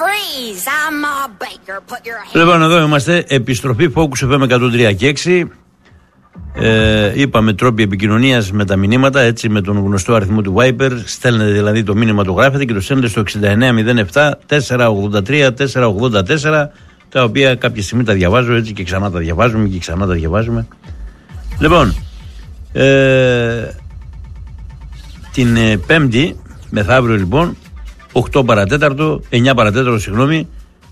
Λοιπόν, εδώ είμαστε. Επιστροφή Focus FM 103 και 6. Είπαμε τρόποι επικοινωνίας με τα μηνύματα, έτσι, με τον γνωστό αριθμό του Viber. Στέλνετε δηλαδή το μήνυμα, το γράφετε και το στέλνετε στο 6907-483-484, τα οποία κάποια στιγμή τα διαβάζω, έτσι, και ξανά τα διαβάζουμε και ξανά τα διαβάζουμε. Λοιπόν, την Πέμπτη, μεθαύριο λοιπόν, 8 παρατέταρτο, 9 παρατέταρτο, συγγνώμη,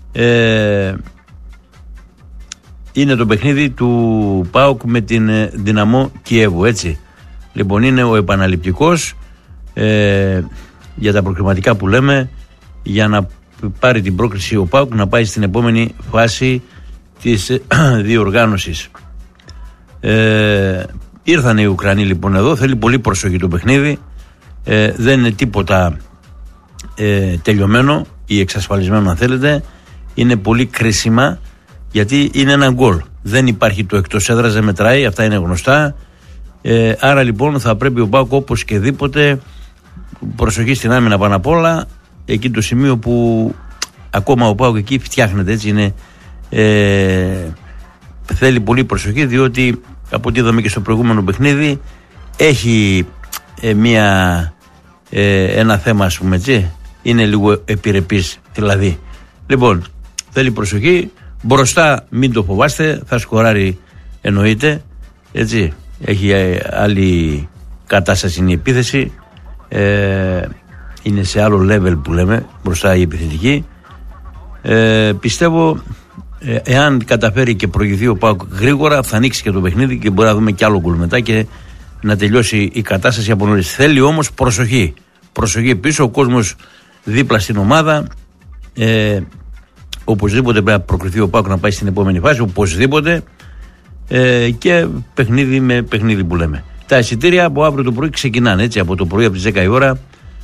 είναι το παιχνίδι του ΠΑΟΚ με την Δυναμό Κιέβου, έτσι. Λοιπόν, είναι ο επαναληπτικός για τα προκριματικά που λέμε, για να πάρει την πρόκριση ο ΠΑΟΚ να πάει στην επόμενη φάση της διοργάνωσης. Ήρθαν οι Ουκρανοί λοιπόν εδώ, θέλει πολύ προσοχή το παιχνίδι, δεν είναι τίποτα τελειωμένο ή εξασφαλισμένο αν θέλετε, είναι πολύ κρίσιμα γιατί είναι ένα γκολ, δεν υπάρχει το εκτός έδρας, δεν μετράει, αυτά είναι γνωστά, άρα λοιπόν θα πρέπει ο ΠΑΟΚ όπως και δίποτε, προσοχή στην άμυνα πάνω απ' όλα, εκεί το σημείο που ακόμα ο ΠΑΟΚ εκεί φτιάχνεται, έτσι είναι, θέλει πολύ προσοχή, διότι από ό,τι είδαμε και στο προηγούμενο παιχνίδι έχει ένα θέμα, ας πούμε, έτσι, είναι λίγο επιρρεπής δηλαδή. Λοιπόν, θέλει προσοχή, μπροστά μην το φοβάστε, θα σκοράρει εννοείται, έτσι, έχει άλλη κατάσταση η επίθεση, είναι σε άλλο level που λέμε, μπροστά η επιθετική, πιστεύω εάν καταφέρει και προηγηθεί ο ΠΑΟΚ γρήγορα θα ανοίξει και το παιχνίδι και μπορεί να δούμε κι άλλο γκολ μετά και να τελειώσει η κατάσταση από νωρίς. Θέλει όμως προσοχή πίσω, ο κόσμος δίπλα στην ομάδα, οπωσδήποτε πρέπει να προκριθεί ο ΠΑΟΚ να πάει στην επόμενη φάση, οπωσδήποτε, και παιχνίδι με παιχνίδι που λέμε. Τα εισιτήρια από αύριο το πρωί ξεκινάνε, έτσι, από το πρωί από τις 10 η ώρα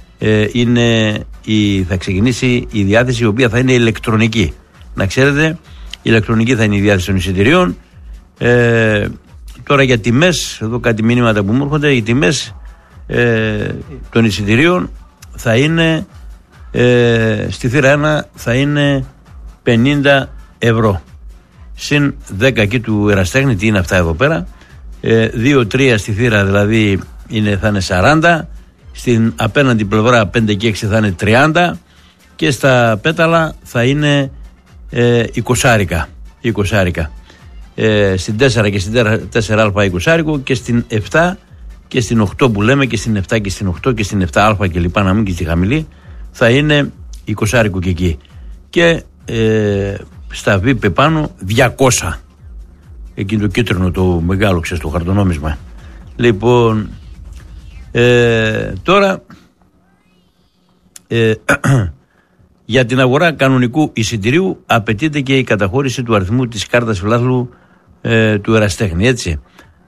θα ξεκινήσει η διάθεση, η οποία θα είναι ηλεκτρονική. Να ξέρετε, ηλεκτρονική θα είναι η διάθεση των εισιτηρίων. Τώρα για τιμές, εδώ κάτι μηνύματα που μου έρχονται, οι τιμές των εισιτηρίων θα είναι στη θύρα 1 θα είναι 50 ευρώ συν 10 εκεί του Εραστέχνη, τι είναι αυτά εδώ πέρα, 2-3 στη θύρα δηλαδή θα είναι 40, στην απέναντι πλευρά 5 και 6 θα είναι 30 και στα πέταλα θα είναι 20. Στην 4 και στην 4α 20 και στην 7 και στην 8 που λέμε, και στην 7 και στην 8 και στην 7α και λοιπά, να μην και στη χαμηλή, θα είναι 20 και εκεί. Και στα VIP πάνω 200. Εκείνο το κίτρινο, το μεγάλο, ξέρεις, το χαρτονόμισμα. Λοιπόν, τώρα για την αγορά κανονικού εισιτηρίου απαιτείται και η καταχώρηση του αριθμού της κάρτας φιλάθλου του Εραστέχνη, έτσι.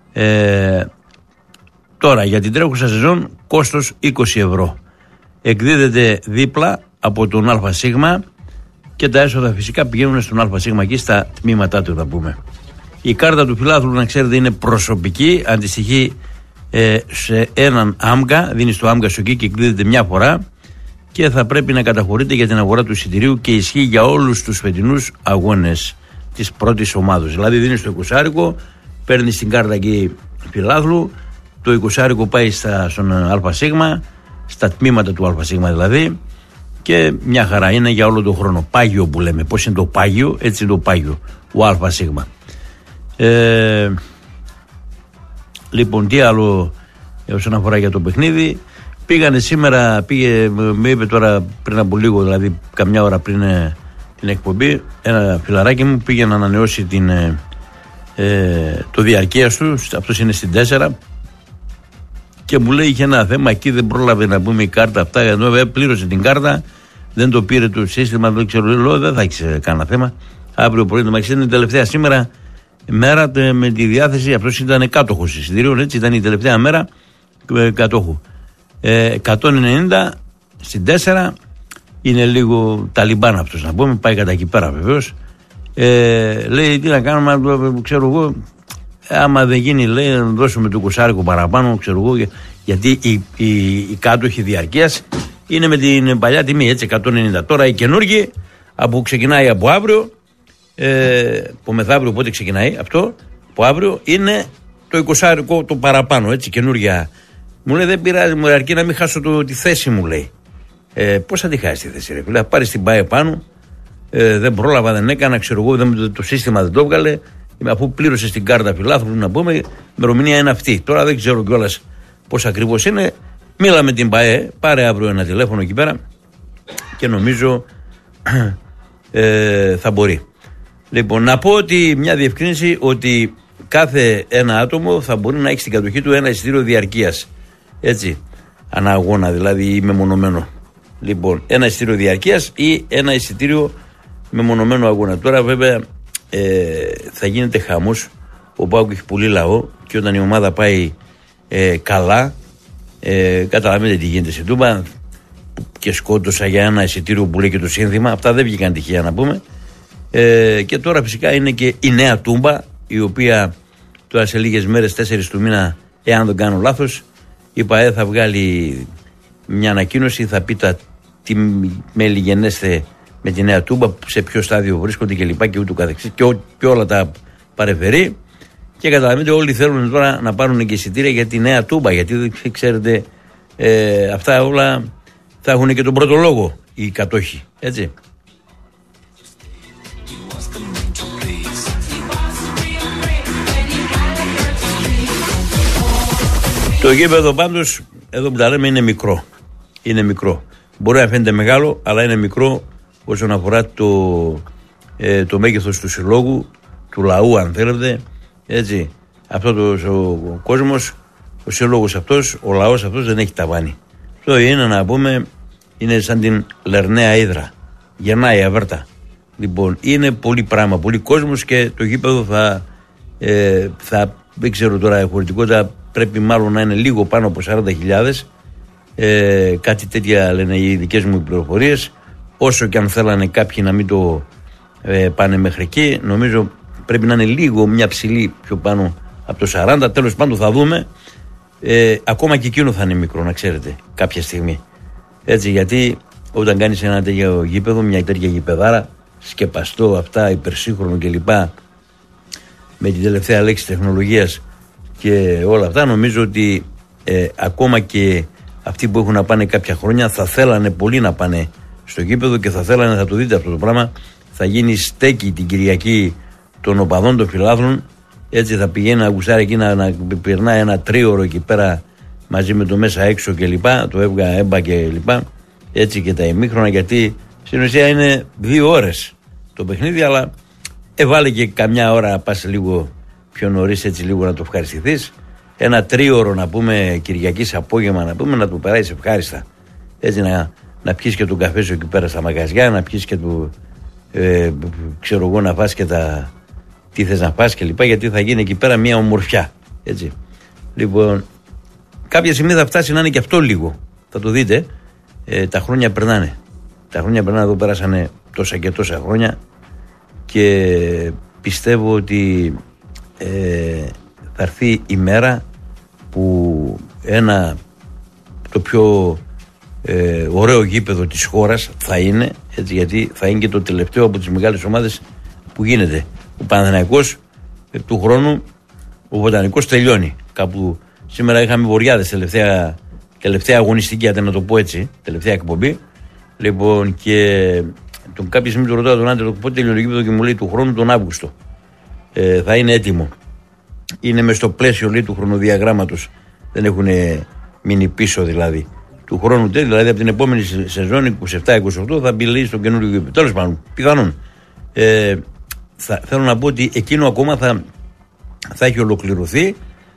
Τώρα για την τρέχουσα σεζόν κόστος 20 ευρώ. Εκδίδεται δίπλα από τον ΑΣ και τα έσοδα φυσικά πηγαίνουν στον ΑΣ εκεί στα τμήματά του, θα πούμε. Η κάρτα του φιλάθλου, να ξέρετε, είναι προσωπική, αντιστοιχεί σε έναν άμγα, δίνει στο άμγα σου εκεί και εκδίδεται μια φορά και θα πρέπει να καταχωρείται για την αγορά του εισιτηρίου και ισχύει για όλους τους φετινούς αγώνες της πρώτης ομάδος. Δηλαδή δίνεις το 20, παίρνεις την κάρτα εκεί φιλάθλου, το 20 πάει στον ΑΣ, στα τμήματα του ΑΣ δηλαδή, και μια χαρά είναι για όλο τον χρόνο. Πάγιο που λέμε, πώς είναι το πάγιο, έτσι είναι το πάγιο, ο ΑΣ. Λοιπόν, τι άλλο όσον αφορά για το παιχνίδι, πήγανε σήμερα, με είπε τώρα πριν από λίγο, δηλαδή καμιά ώρα πριν την εκπομπή, ένα φιλαράκι μου πήγε να ανανεώσει το διαρκείας του, αυτός είναι στην 4, και μου λέει είχε ένα θέμα εκεί, δεν πρόλαβε να πούμε η κάρτα αυτά, ενώ πλήρωσε την κάρτα, δεν το πήρε το σύστημα, δεν ξέρω, λέω δεν θα έχει κανένα θέμα, αύριο πρωί το μαξί είναι η τελευταία σήμερα μέρα με τη διάθεση, αυτός ήταν κάτοχος εισιτηρίων, έτσι, ήταν η τελευταία μέρα κατόχου. 190 στην 4, είναι λίγο ταλιμπάν αυτός, να πούμε, πάει κατά εκεί πέρα βεβαίως. Λέει τι να κάνουμε, ξέρω εγώ, άμα δεν γίνει, λέει, να δώσουμε το 20 παραπάνω, ξέρω εγώ, γιατί οι κάτοχοι διαρκείας είναι με την παλιά τιμή, έτσι, 190. Τώρα οι καινούργοι που ξεκινάει από αύριο, από μεθαύριο, πότε ξεκινάει αυτό, από αύριο είναι το 20 το παραπάνω, έτσι, καινούργια. Μου λέει δεν πειράζει, μου αρκεί να μην χάσω τη θέση μου, λέει. Πώς θα τη χάσει τη θέση, ρε φίλε, θα πάρει την ΠΑΕ πάνω, δεν πρόλαβα, δεν έκανα, ξέρω εγώ, το σύστημα δεν το έβγαλε, αφού πλήρωσε την κάρτα φιλάθλου, να πούμε, η ημερομηνία είναι αυτή. Τώρα δεν ξέρω κιόλας πώς ακριβώς είναι. Μίλα με την ΠΑΕ, πάρε αύριο ένα τηλέφωνο εκεί πέρα και νομίζω θα μπορεί. Λοιπόν, να πω ότι μια διευκρίνηση ότι κάθε ένα άτομο θα μπορεί να έχει στην κατοχή του ένα εισιτήριο διαρκείας. Έτσι, ανά αγώνα δηλαδή ή μεμονωμένο. Λοιπόν, ένα εισιτήριο διαρκείας ή ένα εισιτήριο μεμονωμένο αγώνα. Τώρα βέβαια θα γίνεται χαμός. Ο ΠΑΟΚ έχει πολύ λαό και όταν η ομάδα πάει καλά, καταλαβαίνετε τι γίνεται στην Τούμπα. Και σκότωσα για ένα εισιτήριο που λέει και το σύνθημα. Αυτά δεν βγήκαν τυχαία να πούμε. Και τώρα φυσικά είναι και η νέα Τούμπα, η οποία τώρα σε λίγες μέρες, 4 του μήνα, εάν δεν κάνω λάθος, η ΠΑΕ θα βγάλει μια ανακοίνωση, θα πει τι μέλη γενέστε με τη νέα Τούμπα, σε ποιο στάδιο βρίσκονται κλπ. Και ούτω καθεξής και όλα τα παρεφερεί. Και καταλαβαίνετε, όλοι θέλουν τώρα να πάρουν και εισιτήρια για τη νέα Τούμπα, γιατί ξέρετε, αυτά όλα θα έχουν και τον πρώτο λόγο οι κατόχοι, έτσι. Το γήπεδο πάντως, εδώ που τα λέμε, είναι μικρό. Είναι μικρό. Μπορεί να φαίνεται μεγάλο, αλλά είναι μικρό όσον αφορά το μέγεθος του συλλόγου, του λαού αν θέλετε. Έτσι. Αυτός ο κόσμος, ο σύλλογος αυτός, ο λαός αυτός δεν έχει ταβάνι. Αυτό είναι, να πούμε, είναι σαν την Λερναία Ύδρα. Γεννάει αβέρτα. Λοιπόν, είναι πολύ πράγμα, πολύ κόσμος και το γήπεδο θα δεν ξέρω τώρα η χωρητικότητα, πρέπει μάλλον να είναι λίγο πάνω από 40.000. Κάτι τέτοια λένε οι δικές μου πληροφορίες. Όσο και αν θέλανε κάποιοι να μην το πάνε μέχρι εκεί, νομίζω πρέπει να είναι λίγο μια ψηλή πιο πάνω από το 40. Τέλος πάντων θα δούμε. Ακόμα και εκείνο θα είναι μικρό, να ξέρετε, κάποια στιγμή. Έτσι, γιατί όταν κάνεις ένα τέτοιο γήπεδο, μια τέτοια γηπεδάρα, σκεπαστό, αυτά, υπερσύγχρονο κλπ., με την τελευταία λέξη τεχνολογίας και όλα αυτά, νομίζω ότι ακόμα και αυτοί που έχουν να πάνε κάποια χρόνια θα θέλανε πολύ να πάνε στο γήπεδο και θα θέλανε, θα το δείτε αυτό το πράγμα, θα γίνει στέκι την Κυριακή των οπαδών των φιλάθλων. Έτσι θα πηγαίνει να γουστάρει εκεί να περνάει ένα τρίωρο εκεί πέρα μαζί με το μέσα έξω και λοιπά, το έμπα και λοιπά, έτσι και τα ημίχρονα, γιατί στην ουσία είναι 2 ώρες το παιχνίδι, αλλά έβαλε και καμιά ώρα να πας λίγο πιο νωρίς, έτσι λίγο να το ευχαριστηθείς. Ένα τρίωρο να πούμε Κυριακής απόγευμα να πούμε, να το περάσεις ευχάριστα. Έτσι να πιεις και τον καφέ σου εκεί πέρα στα μαγαζιά, να πιεις και το ξέρω εγώ, να φας και τα τι θες να φας και λοιπά, γιατί θα γίνει εκεί πέρα μια ομορφιά. Έτσι. Λοιπόν, κάποια στιγμή θα φτάσει να είναι και αυτό λίγο. Θα το δείτε. Τα χρόνια περνάνε. Τα χρόνια περνάνε, εδώ πέρασανε τόσα και τόσα χρόνια και πιστεύω ότι θα έρθει η μέρα που το πιο ωραίο γήπεδο της χώρας θα είναι, έτσι, γιατί θα είναι και το τελευταίο από τις μεγάλες ομάδες που γίνεται. Ο Παναθηναϊκός του χρόνου, ο Βοτανικός τελειώνει. Κάπου σήμερα είχαμε Βοριάδες, τελευταία αγωνιστική, αν να το πω έτσι, τελευταία εκπομπή. Λοιπόν, και κάποια στιγμή του ρωτάω τον άντρα πότε τελειώνει το γήπεδο και μου λέει του χρόνου τον Αύγουστο. Θα είναι έτοιμο. Είναι μες στο πλαίσιο, λέει, του χρονοδιαγράμματος. Δεν έχουν μείνει πίσω δηλαδή. Του χρόνου δηλαδή από την επόμενη σεζόν 27-28 θα μπει, λέει, στο καινούριο γήπεδο. Τέλος πάντων, πιθανόν. Θέλω να πω ότι εκείνο ακόμα θα έχει ολοκληρωθεί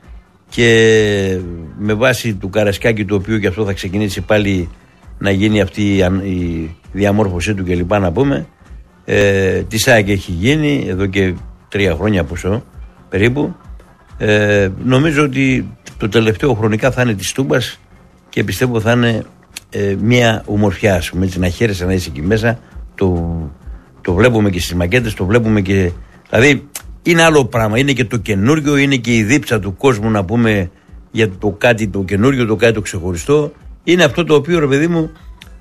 και με βάση του Καρασκάκη, το οποίο και αυτό θα ξεκινήσει πάλι να γίνει αυτή η διαμόρφωσή του κλπ, να πούμε. Τη ΣΑΕΚ έχει γίνει εδώ και 3 χρόνια ποσό περίπου. Νομίζω ότι το τελευταίο χρονικά θα είναι της Τούμπας και πιστεύω θα είναι μια ομορφιά, ας πούμε, έτσι, να χαίρεσαι να είσαι εκεί μέσα. Το βλέπουμε και στις μακέτες, το βλέπουμε και. Δηλαδή είναι άλλο πράγμα. Είναι και το καινούριο, είναι και η δίψα του κόσμου, να πούμε, για το κάτι το καινούριο, το κάτι το ξεχωριστό. Είναι αυτό το οποίο, ρε παιδί μου,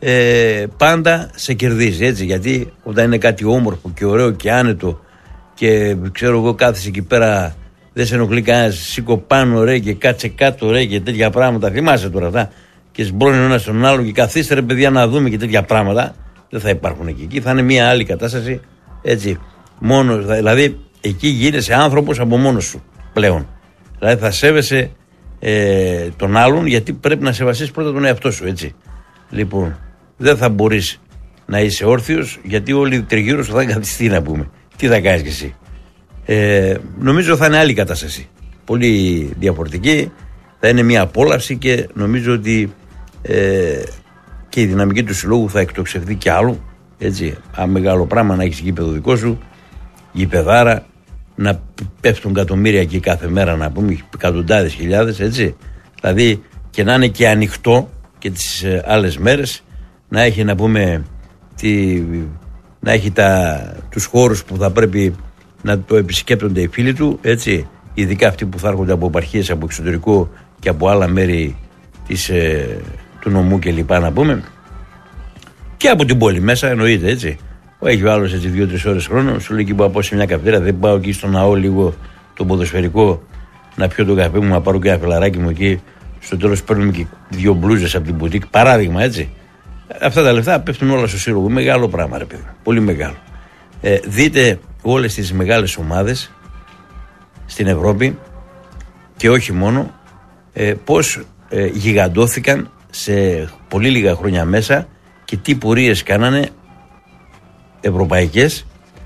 πάντα σε κερδίζει, έτσι, γιατί όταν είναι κάτι όμορφο και ωραίο και άνετο και ξέρω εγώ κάθεσαι εκεί πέρα, δεν σε ενοχλεί κανένας, σήκω πάνω ρε και κάτσε κάτω ρε και τέτοια πράγματα, θυμάσαι τώρα αυτά, και σμπρώνει ο ένας τον άλλο και καθίστε ρε παιδιά να δούμε και τέτοια πράγματα, δεν θα υπάρχουν εκεί. Εκεί θα είναι μια άλλη κατάσταση, έτσι, δηλαδή εκεί γίνεσαι άνθρωπος από μόνος σου πλέον. Δηλαδή θα σέβεσαι τον άλλον, γιατί πρέπει να σεβαστείς πρώτα τον εαυτό σου, έτσι. Λοιπόν, δεν θα μπορείς να είσαι όρθιος, γιατί όλοι τριγύρω σου θα καθιστεί, να πούμε. Τι θα κάνεις κι εσύ. Νομίζω θα είναι άλλη κατάσταση. Πολύ διαφορετική. Θα είναι μια απόλαυση και νομίζω ότι και η δυναμική του συλλόγου θα εκτοξευθεί κι άλλο. Έτσι, ένα μεγάλο πράγμα να έχεις γήπεδο δικό σου, γηπεδάρα, να πέφτουν εκατομμύρια εκεί κάθε μέρα, να πούμε, εκατοντάδες χιλιάδες, έτσι. Δηλαδή και να είναι και ανοιχτό και τις άλλες μέρες, να έχει, να πούμε, να έχει τους χώρους που θα πρέπει να το επισκέπτονται οι φίλοι του, έτσι, ειδικά αυτοί που θα έρχονται από επαρχίες, από εξωτερικό και από άλλα μέρη του νομού και λοιπά, να πούμε, και από την πόλη μέσα, εννοείται, έτσι. Έχει ο άλλος έτσι 2-3 ώρες χρόνο, σου λέει: εκεί που πάω σε μια καφετέρια, δεν πάω εκεί στο ναό λίγο το ποδοσφαιρικό να πιω το καφέ μου, να πάρω και ένα φελαράκι μου εκεί. Στο τέλος παίρνουμε και 2 μπλούζες από την μπουτίκ, παράδειγμα, έτσι. Αυτά τα λεφτά πέφτουν όλα στο σύλλογο. Μεγάλο πράγμα, ρε παιδί. Πολύ μεγάλο. Δείτε όλες τις μεγάλες ομάδες στην Ευρώπη και όχι μόνο, πώς γιγαντώθηκαν σε πολύ λίγα χρόνια μέσα και τι πορείες κάνανε ευρωπαϊκές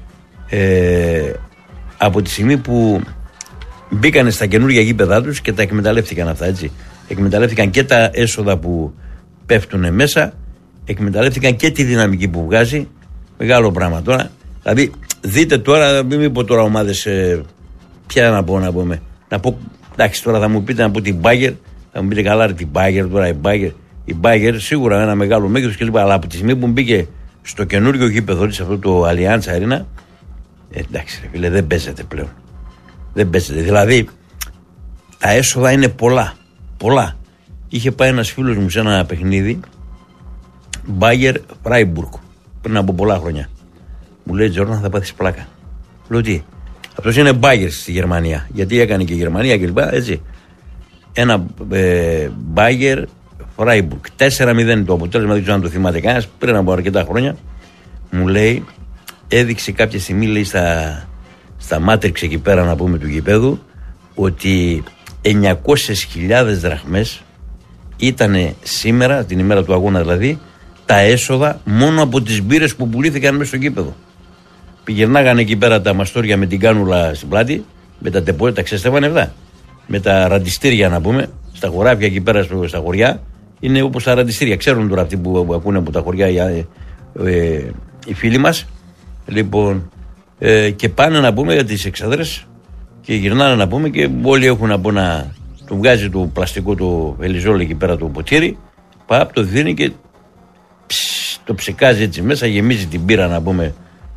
από τη στιγμή που μπήκανε στα καινούργια γήπεδά τους και τα εκμεταλλεύτηκαν αυτά, έτσι. Εκμεταλλεύτηκαν και τα έσοδα που πέφτουν μέσα, εκμεταλλεύτηκαν και τη δυναμική που βγάζει. Μεγάλο πράγμα τώρα. Δηλαδή δείτε τώρα, μην πω τώρα ομάδες, ποια να πούμε. Να πω, εντάξει, τώρα θα μου πείτε να πω την Bayern, θα μου πείτε καλά την Bayern τώρα, η Bayern σίγουρα ένα μεγάλο μέγεθος και λοιπά, αλλά από τη στιγμή που μπήκε στο καινούριο γήπεδο της, αυτό το Allianz Arena, εντάξει ρε φίλε, δεν παίζεται πλέον. Δεν παίζεται. Δηλαδή τα έσοδα είναι πολλά. Είχε πάει ένας φίλος μου σε ένα παιχνίδι Bayer Freiburg πριν από πολλά χρόνια. Μου λέει: Τζόρνα, θα πάθεις πλάκα. Λέω: τι? Αυτός είναι Bayer στη Γερμανία, γιατί έκανε και η Γερμανία κλπ, έτσι. Ένα Bayer Freiburg 4-0 το αποτέλεσμα, δεν ξέρω αν το θυμάται κανένας, πριν από αρκετά χρόνια. Μου λέει, έδειξε κάποια στιγμή, λέει, στα μάτριξ εκεί πέρα, να πούμε, του γηπέδου, ότι 900.000 δραχμές ήταν σήμερα, την ημέρα του αγώνα δηλαδή, τα έσοδα μόνο από τις μπύρες που πουλήθηκαν μέσα στο γήπεδο. Πηγερνάγανε εκεί πέρα τα μαστόρια με την κάνουλα στην πλάτη, με τα τεπό, τα ξεστεύανε αυτά. Με τα ραντιστήρια, να πούμε, στα χωράφια εκεί πέρα στα χωριά, είναι όπως τα ραντιστήρια. Ξέρουν τώρα αυτοί που ακούνε από τα χωριά οι φίλοι μας. Λοιπόν, και πάνε, να πούμε, για τις εξαδρές και γυρνάνε, να πούμε, και όλοι έχουν από να του βγάζει το πλαστικό το βελιζόλ εκεί πέρα το ποτήρι, παπ, το δίνει και το ψεκάζει έτσι μέσα, γεμίζει την μπύρα, να πούμε,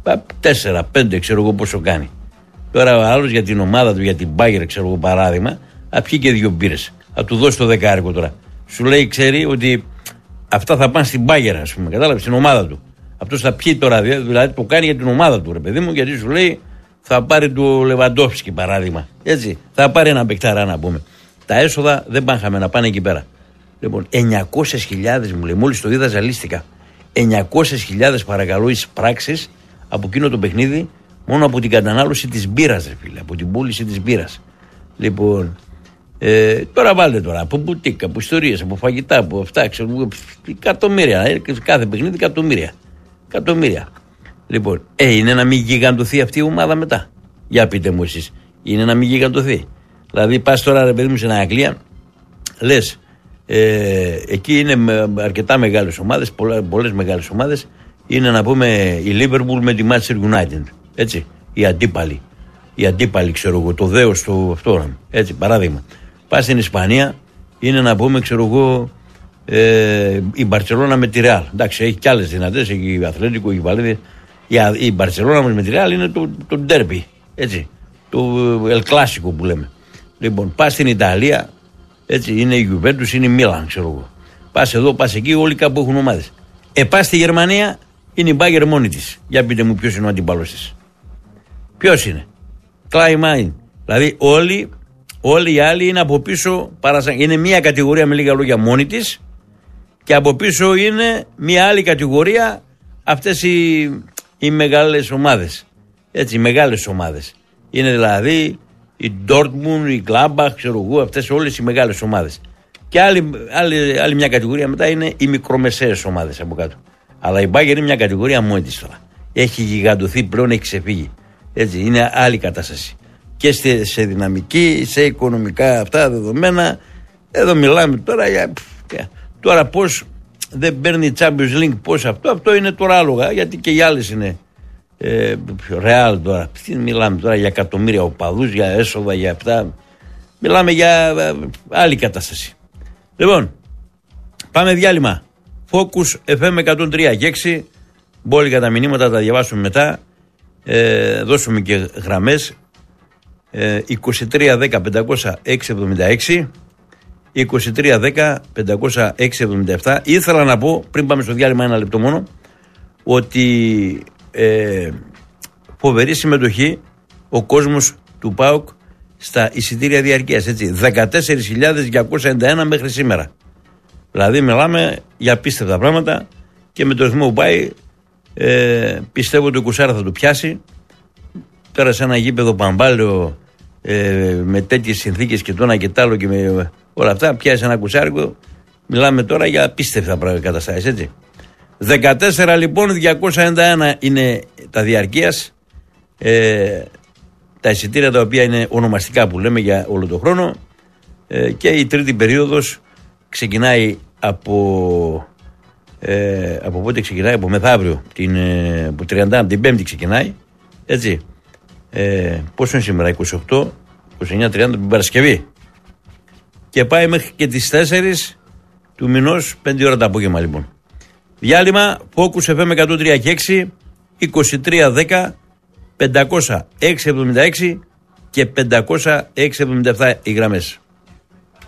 4-5, ξέρω εγώ πόσο κάνει. Τώρα ο άλλος για την ομάδα του, για την Bayern, ξέρω εγώ, παράδειγμα, θα πιει και 2 μπύρες. Θα του δώσει το δεκάρικο τώρα. Σου λέει, ξέρει ότι αυτά θα πάνε στην Bayern, ας πούμε, κατάλαβε, στην ομάδα του. Αυτός θα πιει τώρα, δηλαδή το κάνει για την ομάδα του, ρε παιδί μου, γιατί σου λέει θα πάρει του Λεβαντόφσκι, παράδειγμα. Έτσι, θα πάρει ένα παικτάρα, να πούμε. Τα έσοδα δεν πάνε να πάνε εκεί πέρα. Λοιπόν, 900.000 μου λέει, μόλις το είδα ζαλίστηκα. 900.000 παρακαλώ εισπράξεις από εκείνο το παιχνίδι, μόνο από την κατανάλωση της μπύρας, ρε φίλε, από την πώληση της μπύρας. Λοιπόν, τώρα βάλτε τώρα από μπουτίκα, από ιστορίες, από φαγητά, από αυτά, ξέρω, εκατομμύρια. Κάθε παιχνίδι εκατομμύρια. Λοιπόν, είναι να μην γιγαντωθεί αυτή η ομάδα μετά? Για πείτε μου εσείς, είναι να μην γιγαντωθεί? Δηλαδή, πας τώρα, ρε παιδί μου, στην Αγγλία, λες, εκεί είναι αρκετά μεγάλες ομάδες, πολλές μεγάλες ομάδες. Είναι, να πούμε, η Liverpool με τη Manchester United. Έτσι, οι αντίπαλοι, ξέρω εγώ, το δέος του αυτό, έτσι, παράδειγμα. Πας στην Ισπανία, είναι, να πούμε, ξέρω εγώ, η Μπαρτσελώνα με τη Ρεάλ. Εντάξει, έχει κι άλλες δυνατές, έχει Αθλέτικο, έχει Βαλένθια. Η Μπαρτσελώνα με τη Ρεάλ είναι το ντέρμπι, έτσι, το El Clásico που λέμε. Λοιπόν, πας στην Ιταλία, έτσι, είναι η Juventus, είναι η Μίλαν, ξέρω εγώ. Πας εδώ, πας εκεί, όλοι κάπου έχουν ομάδες. Πας στη Γερμανία, είναι η Μπάγερ μόνη της. Για πείτε μου ποιος είναι ο αντίπαλος της. Ποιος είναι? Κλάιμάιν. Δηλαδή όλοι οι άλλοι είναι από πίσω. Είναι μια κατηγορία με λίγα λόγια μόνη της. Και από πίσω είναι μια άλλη κατηγορία αυτές οι μεγάλες ομάδες. Έτσι, οι μεγάλες ομάδες. Είναι δηλαδή η Ντόρτμουντ, η Γκλάμπαχ, ξέρω εγώ, αυτές όλες οι μεγάλες ομάδες. Και άλλη μια κατηγορία μετά είναι οι μικρομεσαίες ομάδες από κάτω. Αλλά η Μπάγερ είναι μια κατηγορία μόνη της τώρα. Έχει γιγαντωθεί πλέον, έχει ξεφύγει. Έτσι, είναι άλλη κατάσταση. Και σε δυναμική, σε οικονομικά αυτά δεδομένα. Εδώ μιλάμε τώρα για. Τώρα πώς δεν παίρνει Champions League, πώς αυτό είναι τώρα άλογα, γιατί και οι άλλες είναι Real τώρα. Μιλάμε τώρα για εκατομμύρια οπαδούς, για έσοδα, για αυτά. Μιλάμε για άλλη κατάσταση. Λοιπόν, πάμε διάλειμμα. Focus FM 103 και 6. Μπόλικα τα μηνύματα τα διαβάσουμε μετά. Δώσουμε και γραμμές. 2310 500 676. 2310 500 677. Ήθελα να πω πριν πάμε στο διάλειμμα, ένα λεπτό μόνο, ότι φοβερή συμμετοχή ο κόσμος του ΠΑΟΚ στα εισιτήρια διαρκείας, έτσι, 14.291 μέχρι σήμερα. Δηλαδή μιλάμε για απίστευτα πράγματα και με το ρυθμό που πάει πιστεύω ότι ο Κουσάρα θα το πιάσει. Τώρα σε ένα γήπεδο Παμπάλαιο με τέτοιες συνθήκες και το ένα και το άλλο και με όλα αυτά, πιάσει ένα κουσάρικο. Μιλάμε τώρα για απίστευτα καταστάσεις, έτσι. 14 λοιπόν 291 είναι τα διαρκείας, τα εισιτήρια τα οποία είναι ονομαστικά που λέμε για όλο τον χρόνο, και η τρίτη περίοδος ξεκινάει από πότε ξεκινάει? Από μεθαύριο, από 30, την Πέμπτη ξεκινάει, έτσι. Πόσο είναι σήμερα? 28, 29, 30 την Παρασκευή. Και πάει μέχρι και τις 4 του μηνός, 5 ώρα το απόγευμα λοιπόν. Διάλειμμα, Focus FM 103 και 6, 2310 500 676 και 500 677 οι γραμμές.